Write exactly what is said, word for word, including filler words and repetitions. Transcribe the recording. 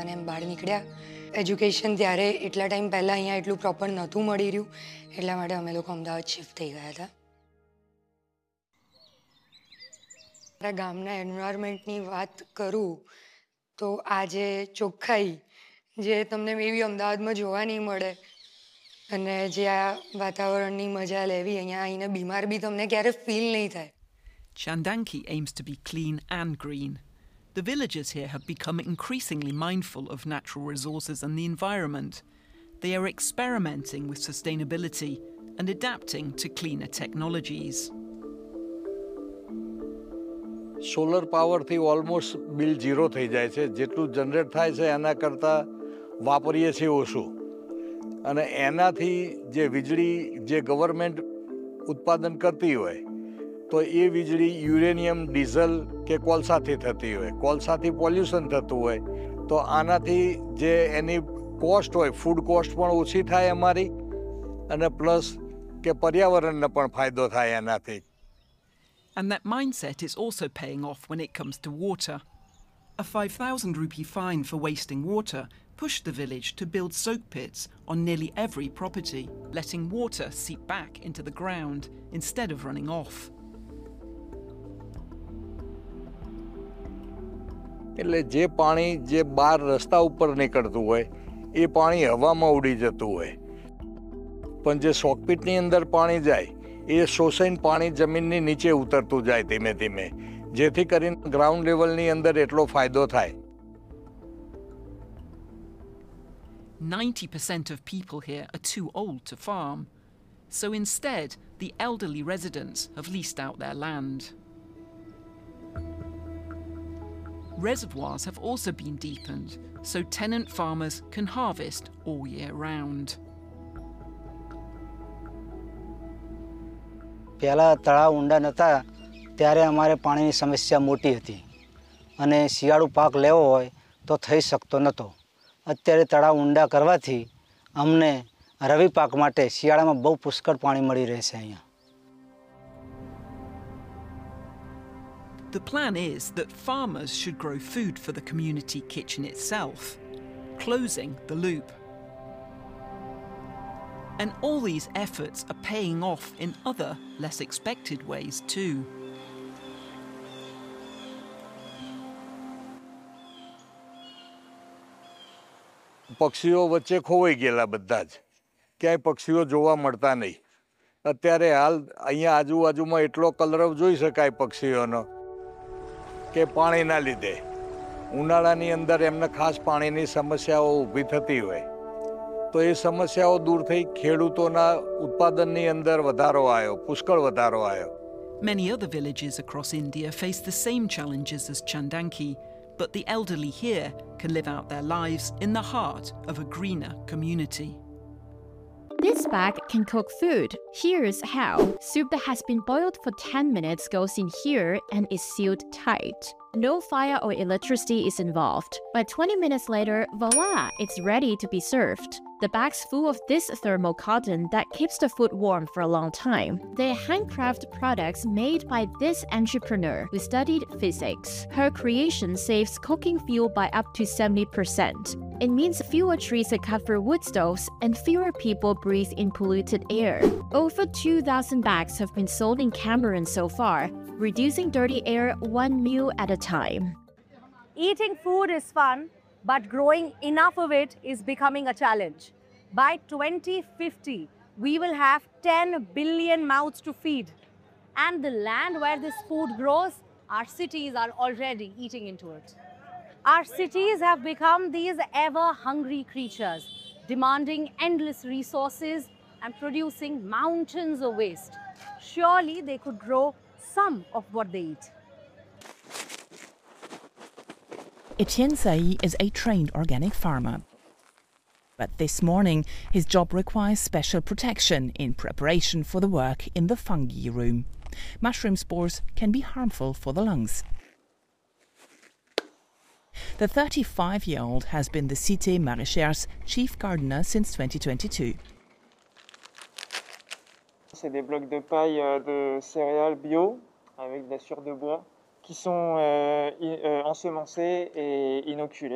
ને એમ બહાર નીકળ્યા. એજ્યુકેશન ત્યારે એટલા ટાઈમ પહેલાં અહીંયા એટલું પ્રોપર નહોતું મળી રહ્યું, એટલા માટે અમે લોકો અમદાવાદ શિફ્ટ થઈ ગયા હતા. મારા ગામના એન્વાયરમેન્ટની વાત કરું તો આ જે ચોખ્ખાઈ જે તમને મેબી અમદાવાદમાં જોવા નહીં મળે અને જે આ વાતાવરણની મજા લેવી, અહીંયા આવીને બીમાર બી તમને ક્યારે ફીલ નહીં થાય. Chandanki aims to be clean and green. The villagers here have become increasingly mindful of natural resources and the environment. They are experimenting with sustainability and adapting to cleaner technologies. Solar પાવરથી almost bill zero થઈ જાય છે. જેટલું generate થાય છે એના કરતાં વાપરીએ છીએ ઓછું, અને એનાથી જે વીજળી જે ગવર્મેન્ટ ઉત્પાદન કરતી હોય તો એ વીજળી યુરેનિયમ, ડીઝલ કે કોલસાથી થતી હોય. કોલસાથી પોલ્યુશન થતું હોય તો આનાથી જે એની કોસ્ટ હોય, ફૂડ કોસ્ટ પણ ઓછી થાય અમારી, અને પ્લસ કે પર્યાવરણને પણ ફાયદો થાય એનાથી. And that mindset is also paying off when it comes to water. A five thousand rupee fine for wasting water pushed the village to build soak pits on nearly every property, letting water seep back into the ground instead of running off. એટલે જે પાણી જે બહાર રસ્તા ઉપર નીકળતું હોય એ પાણી હવામાં ઉડી જતું હોય, પણ જે સોકપીટની અંદર પાણી જાય એ શોષાઈને પાણી જમીનની નીચે ઉતરતું જાય ધીમે ધીમે, જેથી કરીને ગ્રાઉન્ડ લેવલની અંદર એટલો ફાયદો થાય. ninety percent of people here are too old to farm, so instead the elderly residents have leased out their land. Reservoirs have also been deepened, so tenant farmers can harvest all year round. પહેલાં તળાવ ઊંડા નહોતા ત્યારે અમારે પાણીની સમસ્યા મોટી હતી, અને શિયાળુ પાક લેવો હોય તો થઈ શકતો નહોતો. અત્યારે તળાવ ઊંડા કરવાથી અમને રવિ પાક માટે શિયાળામાં બહુ પુષ્કળ પાણી મળી રહેશે અહીંયા. The plan is that farmers should grow food for the community kitchen itself, closing the loop. And all these efforts are paying off in other, less expected ways too. પક્ષીઓ વચ્ચે ખોવાઈ ગયેલા બધા જ, ક્યાંય પક્ષીઓ જોવા મળતા નહીં. અત્યારે હાલ અહીંયા આજુબાજુમાં એટલો કલરવ જોઈ શકાય પક્ષીઓનો કે પાણીના લીધે ઉનાળાની અંદર એમને ખાસ પાણીની સમસ્યાઓ ઊભી થતી હોય, તો એ સમસ્યાઓ દૂર થઈ ખેડૂતોના ઉત્પાદનની અંદર વધારો આવ્યો, પુષ્કળ વધારો આવ્યો. Many other villages across India face the same challenges as Chandanki, but the elderly here can live out their lives in the heart of a greener community. This bag can cook food. Here's how. Soup that has been boiled for ten minutes goes in here and is sealed tight. No fire or electricity is involved. But twenty minutes later, voila, it's ready to be served. The bag's full of this thermal cotton that keeps the food warm for a long time. They're handcrafted products made by this entrepreneur who studied physics. Her creation saves cooking fuel by up to seventy percent. It means fewer trees are cut for wood stoves and fewer people breathe in polluted air. Over two thousand bags have been sold in Cameroon so far, reducing dirty air one meal at a time. Eating food is fun, but growing enough of it is becoming a challenge. By twenty fifty, we will have ten billion mouths to feed. And the land where this food grows, our cities are already eating into it. Our cities have become these ever-hungry creatures, demanding endless resources and producing mountains of waste. Surely they could grow some of what they eat. Etienne Sayi is a trained organic farmer. But this morning, his job requires special protection in preparation for the work in the fungi room. Mushroom spores can be harmful for the lungs. The thirty-five-year-old has been the Cité Maraîchères chief gardener since twenty twenty-two. C'est des blocs de paille de céréales bio avec de la sueur de bois qui sont euh, euh, ensemencés et inoculés.